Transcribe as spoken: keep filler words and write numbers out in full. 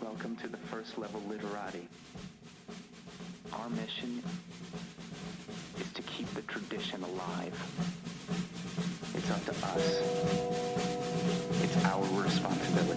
Welcome to the first level literati. Our mission is to keep the tradition alive. It's up to us. It's our responsibility.